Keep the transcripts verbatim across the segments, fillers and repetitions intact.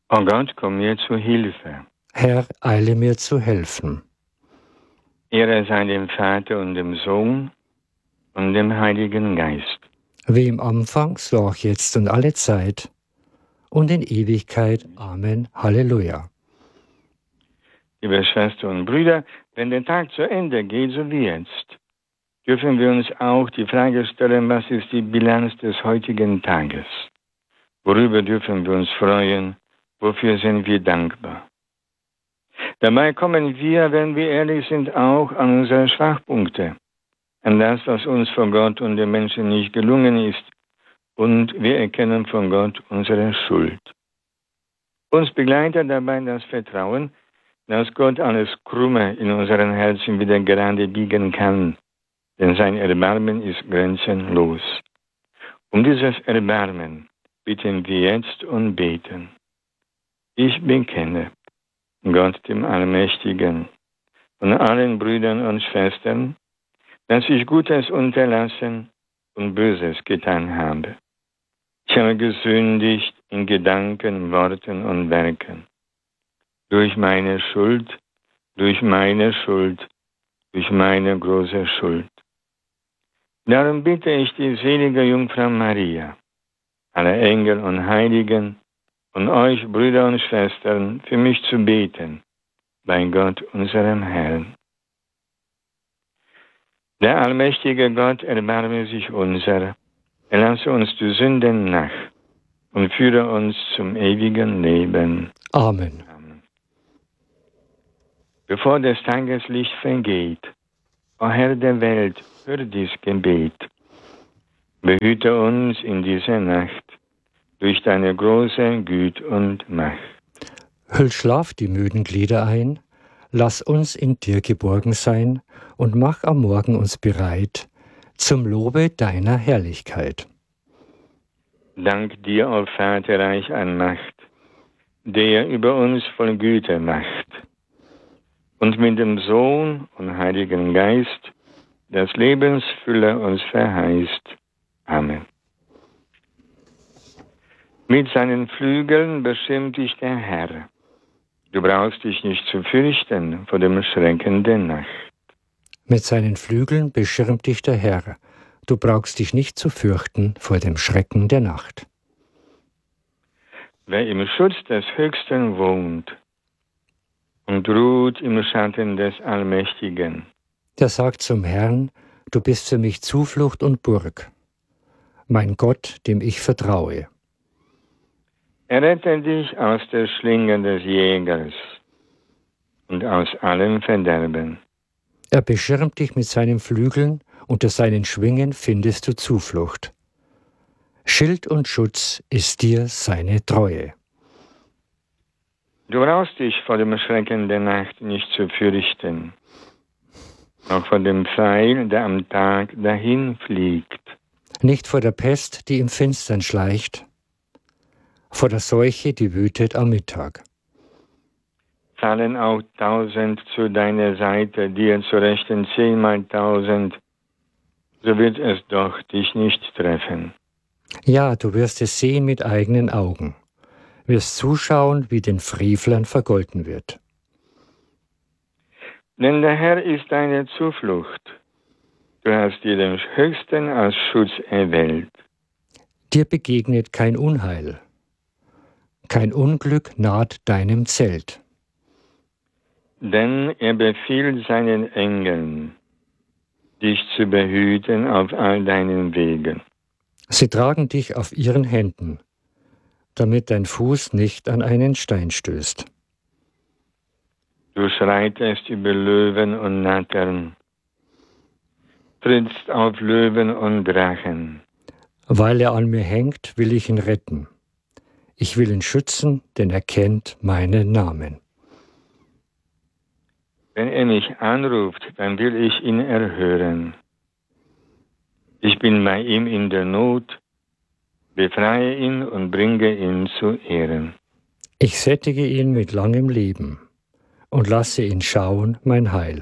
O Gott, komm mir zu Hilfe. Herr, eile mir zu helfen. Ehre sei dem Vater und dem Sohn und dem Heiligen Geist. Wie im Anfang, so auch jetzt und alle Zeit und in Ewigkeit. Amen. Halleluja. Liebe Schwestern und Brüder, wenn der Tag zu Ende geht, so wie jetzt, dürfen wir uns auch die Frage stellen, was ist die Bilanz des heutigen Tages? Worüber dürfen wir uns freuen? Wofür sind wir dankbar? Dabei kommen wir, wenn wir ehrlich sind, auch an unsere Schwachpunkte, an das, was uns von Gott und den Menschen nicht gelungen ist, und wir erkennen von Gott unsere Schuld. Uns begleitet dabei das Vertrauen, dass Gott alles Krumme in unseren Herzen wieder gerade biegen kann, denn sein Erbarmen ist grenzenlos. Um dieses Erbarmen bitten wir jetzt und beten. Ich bekenne Gott dem Allmächtigen und allen Brüdern und Schwestern, dass ich Gutes unterlassen und Böses getan habe. Ich habe gesündigt in Gedanken, Worten und Werken. Durch meine Schuld, durch meine Schuld, durch meine große Schuld. Darum bitte ich die selige Jungfrau Maria, alle Engel und Heiligen und euch, Brüder und Schwestern, für mich zu beten, bei Gott, unserem Herrn. Der allmächtige Gott erbarme sich unser, er lasse uns die Sünden nach und führe uns zum ewigen Leben. Amen. Amen. Bevor das Tageslicht vergeht, o Herr der Welt, hör dies Gebet. Behüte uns in dieser Nacht durch deine große Güte und Macht. Hüll Schlaf die müden Glieder ein, lass uns in dir geborgen sein und mach am Morgen uns bereit zum Lobe deiner Herrlichkeit. Dank dir, o Vater, reich an Macht, der über uns voll Güte macht und mit dem Sohn und Heiligen Geist das Lebensfülle uns verheißt. Amen. Mit seinen Flügeln beschirmt dich der Herr. Du brauchst dich nicht zu fürchten vor dem Schrecken der Nacht. Mit seinen Flügeln beschirmt dich der Herr. Du brauchst dich nicht zu fürchten vor dem Schrecken der Nacht. Wer im Schutz des Höchsten wohnt und ruht im Schatten des Allmächtigen, der sagt zum Herrn, du bist für mich Zuflucht und Burg, mein Gott, dem ich vertraue. Er rette dich aus der Schlinge des Jägers und aus allem Verderben. Er beschirmt dich mit seinen Flügeln, unter seinen Schwingen findest du Zuflucht. Schild und Schutz ist dir seine Treue. Du brauchst dich vor dem Schrecken der Nacht nicht zu fürchten, auch vor dem Pfeil, der am Tag dahin fliegt. Nicht vor der Pest, die im Finstern schleicht, vor der Seuche, die wütet am Mittag. Fallen auch tausend zu deiner Seite, dir zur Rechten zehnmal tausend, so wird es doch dich nicht treffen. Ja, du wirst es sehen mit eigenen Augen, wirst zuschauen, wie den Frevlern vergolten wird. Denn der Herr ist deine Zuflucht. Du hast dir den Höchsten als Schutz erwählt. Dir begegnet kein Unheil. Kein Unglück naht deinem Zelt. Denn er befiehlt seinen Engeln, dich zu behüten auf all deinen Wegen. Sie tragen dich auf ihren Händen, damit dein Fuß nicht an einen Stein stößt. Du schreitest über Löwen und Nattern, trittst auf Löwen und Drachen. Weil er an mir hängt, will ich ihn retten. Ich will ihn schützen, denn er kennt meinen Namen. Wenn er mich anruft, dann will ich ihn erhören. Ich bin bei ihm in der Not, befreie ihn und bringe ihn zu Ehren. Ich sättige ihn mit langem Leben und lasse ihn schauen mein Heil.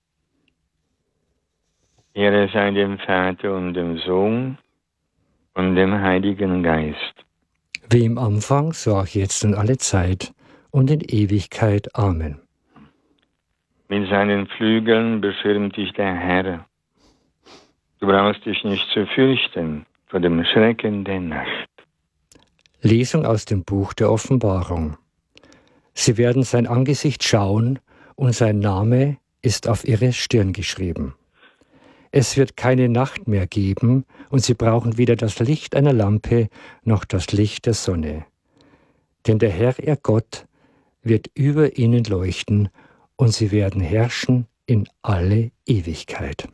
Ehre sei dem Vater und dem Sohn und dem Heiligen Geist. wie im Anfang, so auch jetzt und alle Zeit und in Ewigkeit. Amen. Mit seinen Flügeln beschirmt dich der Herr. Du brauchst dich nicht zu fürchten vor dem Schrecken der Nacht. Lesung aus dem Buch der Offenbarung. Sie werden sein Angesicht schauen, und sein Name ist auf ihre Stirn geschrieben. Es wird keine Nacht mehr geben, und sie brauchen weder das Licht einer Lampe noch das Licht der Sonne. Denn der Herr, ihr Gott, wird über ihnen leuchten, und sie werden herrschen in alle Ewigkeit.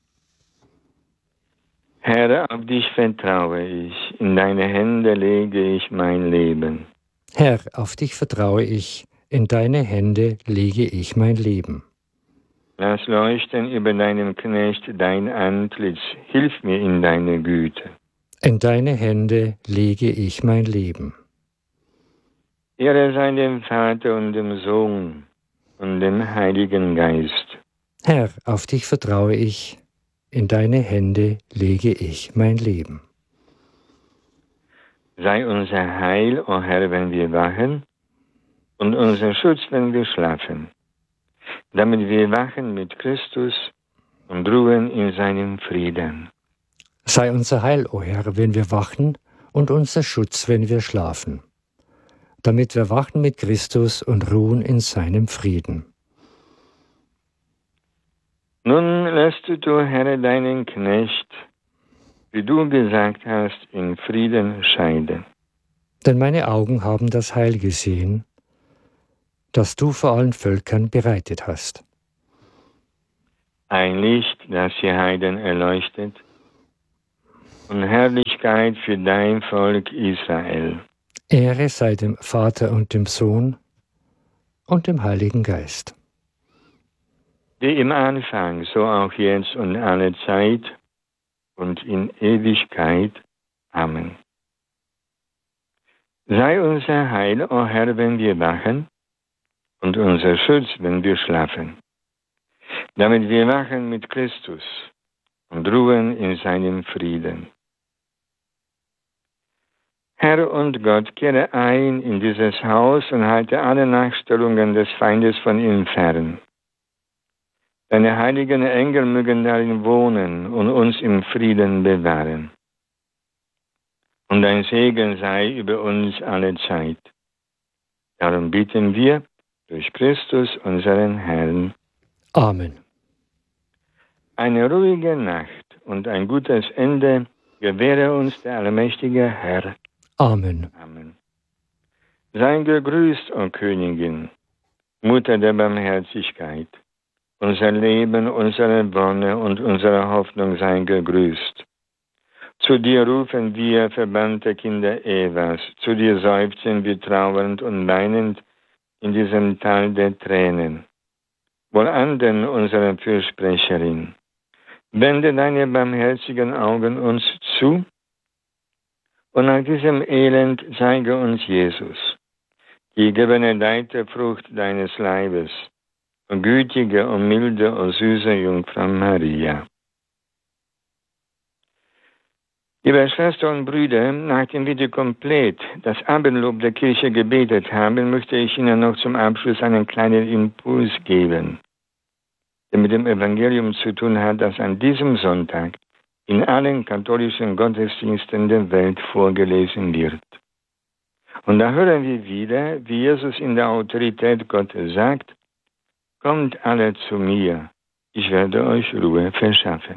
Herr, auf dich vertraue ich, in deine Hände lege ich mein Leben. Herr, auf dich vertraue ich, in deine Hände lege ich mein Leben. Lass leuchten über deinem Knecht dein Antlitz, hilf mir in deine Güte. In deine Hände lege ich mein Leben. Ehre sei dem Vater und dem Sohn und dem Heiligen Geist. Herr, auf dich vertraue ich, in deine Hände lege ich mein Leben. Sei unser Heil, o Herr, wenn wir wachen, und unser Schutz, wenn wir schlafen, damit wir wachen mit Christus und ruhen in seinem Frieden. Sei unser Heil, o Herr, wenn wir wachen, und unser Schutz, wenn wir schlafen, damit wir wachen mit Christus und ruhen in seinem Frieden. Nun lässt du, Herr, deinen Knecht, wie du gesagt hast, in Frieden scheiden. Denn meine Augen haben das Heil gesehen, das du vor allen Völkern bereitet hast. Ein Licht, das die Heiden erleuchtet, und Herrlichkeit für dein Volk Israel. Ehre sei dem Vater und dem Sohn und dem Heiligen Geist. Wie im Anfang, so auch jetzt und alle Zeit und in Ewigkeit. Amen. Sei unser Heil, o Herr, wenn wir wachen, und unser Schutz, wenn wir schlafen, damit wir wachen mit Christus und ruhen in seinem Frieden. Herr und Gott, kehre ein in dieses Haus und halte alle Nachstellungen des Feindes von ihm fern. Deine heiligen Engel mögen darin wohnen und uns im Frieden bewahren. Und dein Segen sei über uns alle Zeit. Darum bitten wir durch Christus, unseren Herrn. Amen. Eine ruhige Nacht und ein gutes Ende gewähre uns der allmächtige Herr. Amen. Amen. Sei gegrüßt, o Königin, Mutter der Barmherzigkeit. Unser Leben, unsere Wonne und unsere Hoffnung seien gegrüßt. Zu dir rufen wir, verbannte Kinder Evas, zu dir seufzen wir trauernd und weinend in diesem Tal der Tränen. Wohlan denn, unsere Fürsprecherin, wende deine barmherzigen Augen uns zu, und nach diesem Elend zeige uns Jesus, die gebenedeite Frucht deines Leibes, gütige und milde und süße Jungfrau Maria. Liebe Schwestern und Brüder, nachdem wir komplett das Abendlob der Kirche gebetet haben, möchte ich Ihnen noch zum Abschluss einen kleinen Impuls geben, der mit dem Evangelium zu tun hat, das an diesem Sonntag in allen katholischen Gottesdiensten der Welt vorgelesen wird. Und da hören wir wieder, wie Jesus in der Autorität Gottes sagt: Kommt alle zu mir, ich werde euch Ruhe verschaffen.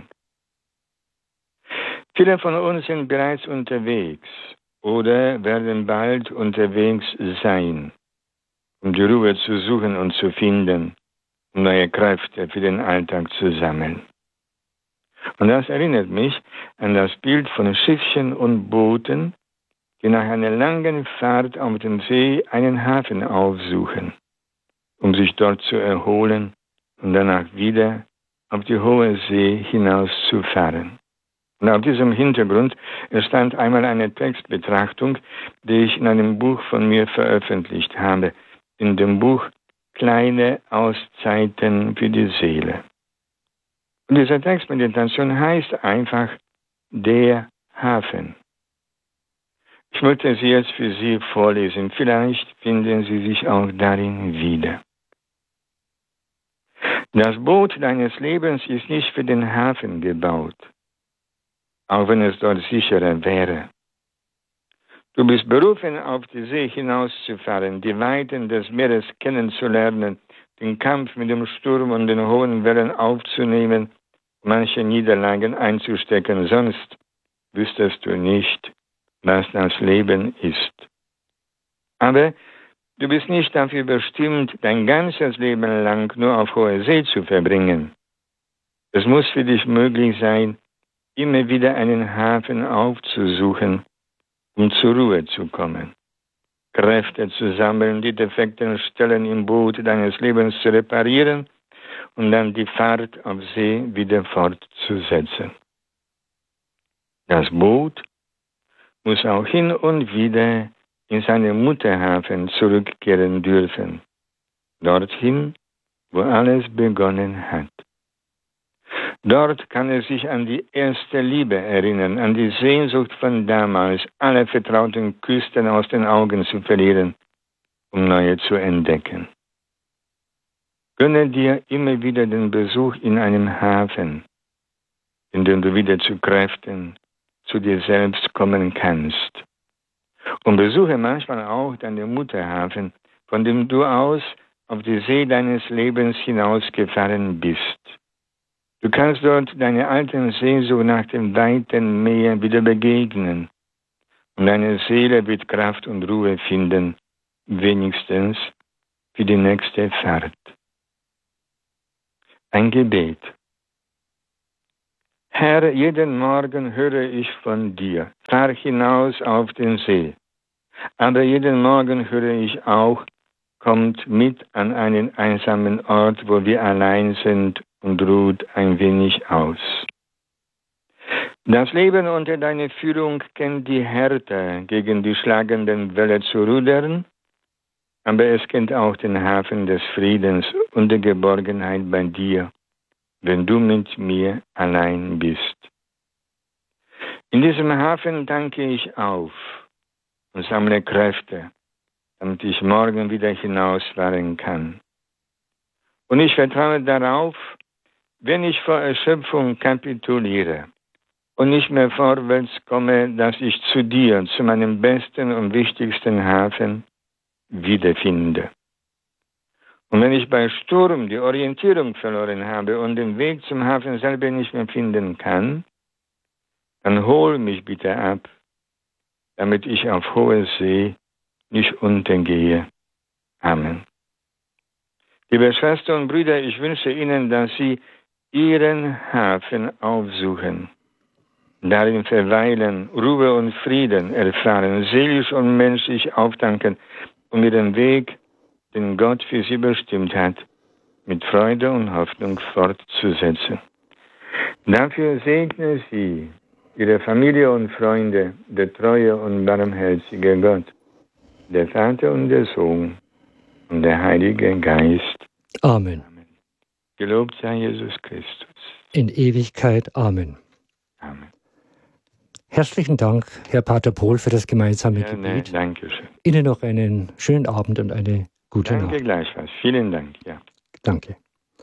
Viele von uns sind bereits unterwegs oder werden bald unterwegs sein, um die Ruhe zu suchen und zu finden, um neue Kräfte für den Alltag zu sammeln. Und das erinnert mich an das Bild von Schiffchen und Booten, die nach einer langen Fahrt auf dem See einen Hafen aufsuchen, um sich dort zu erholen und danach wieder auf die hohe See hinauszufahren. Und auf diesem Hintergrund entstand einmal eine Textbetrachtung, die ich in einem Buch von mir veröffentlicht habe, in dem Buch Kleine Auszeiten für die Seele. Und diese Textmeditation heißt einfach der Hafen. Ich möchte sie jetzt für Sie vorlesen. Vielleicht finden Sie sich auch darin wieder. Das Boot deines Lebens ist nicht für den Hafen gebaut, auch wenn es dort sicherer wäre. Du bist berufen, auf die See hinauszufahren, die Weiten des Meeres kennenzulernen, den Kampf mit dem Sturm und den hohen Wellen aufzunehmen, manche Niederlagen einzustecken, sonst wüsstest du nicht, was das Leben ist. Aber du bist nicht dafür bestimmt, dein ganzes Leben lang nur auf hoher See zu verbringen. Es muss für dich möglich sein, immer wieder einen Hafen aufzusuchen, um zur Ruhe zu kommen. Kräfte zu sammeln, die defekten Stellen im Boot deines Lebens zu reparieren und dann die Fahrt auf See wieder fortzusetzen. Das Boot muss auch hin und wieder in seinen Mutterhafen zurückkehren dürfen, dorthin, wo alles begonnen hat. Dort kann er sich an die erste Liebe erinnern, an die Sehnsucht von damals, alle vertrauten Küsten aus den Augen zu verlieren, um neue zu entdecken. Gönne dir immer wieder den Besuch in einem Hafen, in dem du wieder zu Kräften, zu dir selbst kommen kannst. Und besuche manchmal auch deinen Mutterhafen, von dem du aus auf die See deines Lebens hinausgefahren bist. Du kannst dort deine alten Sehnsucht nach dem weiten Meer wieder begegnen. Und deine Seele wird Kraft und Ruhe finden, wenigstens für die nächste Fahrt. Ein Gebet. Herr, jeden Morgen höre ich von dir. Fahr hinaus auf den See. Aber jeden Morgen höre ich auch, kommt mit an einen einsamen Ort, wo wir allein sind, und ruht ein wenig aus. Das Leben unter deiner Führung kennt die Härte, gegen die schlagenden Wellen zu rudern, aber es kennt auch den Hafen des Friedens und der Geborgenheit bei dir, wenn du mit mir allein bist. In diesem Hafen tanke ich auf und sammle Kräfte, damit ich morgen wieder hinausfahren kann. Und ich vertraue darauf, wenn ich vor Erschöpfung kapituliere und nicht mehr vorwärts komme, dass ich zu dir, zu meinem besten und wichtigsten Hafen, wiederfinde. Und wenn ich bei Sturm die Orientierung verloren habe und den Weg zum Hafen selber nicht mehr finden kann, dann hol mich bitte ab, damit ich auf hoher See nicht untergehe. Amen. Liebe Schwestern und Brüder, ich wünsche Ihnen, dass Sie Ihren Hafen aufsuchen, darin verweilen, Ruhe und Frieden erfahren, seelisch und menschlich auftanken, um Ihren Weg, den Gott für Sie bestimmt hat, mit Freude und Hoffnung fortzusetzen. Dafür segne Sie, Ihre Familie und Freunde, der treue und barmherzige Gott, der Vater und der Sohn und der Heilige Geist. Amen. Gelobt sei Jesus Christus. In Ewigkeit. Amen. Amen. Herzlichen Dank, Herr Pater Pohl, für das gemeinsame Ja, Gebet. ne, danke schön. Ihnen noch einen schönen Abend und eine gute Danke Nacht. Danke gleichfalls. Vielen Dank. Ja. Danke.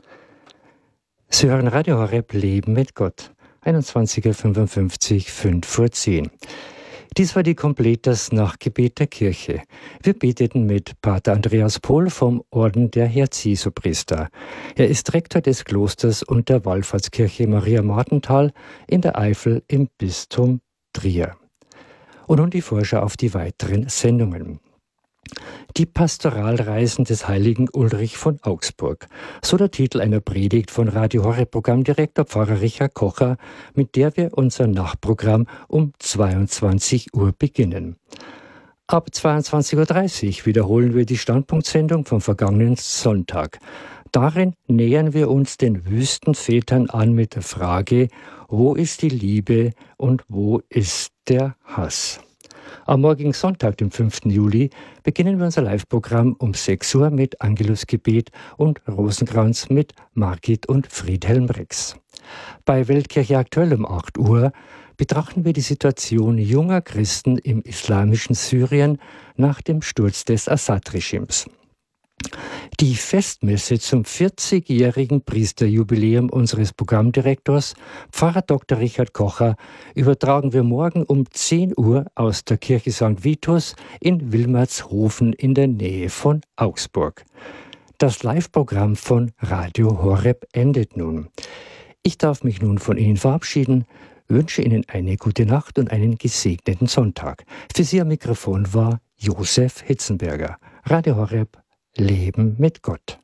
Sie hören Radio Horeb Leben mit Gott. einundzwanzig Uhr fünfundfünfzig, fünf vor zehn. Dies war die Completas Nachtgebet der Kirche. Wir beteten mit Pater Andreas Pohl vom Orden der Herz-Jesu-Priester. Er ist Rektor des Klosters und der Wallfahrtskirche Maria Martenthal in der Eifel im Bistum Trier. Und nun die Vorschau auf die weiteren Sendungen. Die Pastoralreisen des heiligen Ulrich von Augsburg. So der Titel einer Predigt von Radio Horeb Programmdirektor Pfarrer Richard Kocher, mit der wir unser Nachtprogramm um zweiundzwanzig Uhr beginnen. Ab zweiundzwanzig Uhr dreißig wiederholen wir die Standpunktsendung vom vergangenen Sonntag. Darin nähern wir uns den Wüstenvätern an mit der Frage, wo ist die Liebe und wo ist der Hass? Am morgigen Sonntag, dem fünften Juli, beginnen wir unser Live-Programm um sechs Uhr mit Angelusgebet und Rosenkranz mit Margit und Friedhelm Rex. Bei Weltkirche aktuell um acht Uhr betrachten wir die Situation junger Christen im islamischen Syrien nach dem Sturz des Assad-Regimes. Die Festmesse zum vierzigjährigen Priesterjubiläum unseres Programmdirektors, Pfarrer Doktor Richard Kocher, übertragen wir morgen um zehn Uhr aus der Kirche Sankt Vitus in Wilmershofen in der Nähe von Augsburg. Das Live-Programm von Radio Horeb endet nun. Ich darf mich nun von Ihnen verabschieden, wünsche Ihnen eine gute Nacht und einen gesegneten Sonntag. Für Sie am Mikrofon war Josef Hitzenberger. Radio Horeb, Leben mit Gott.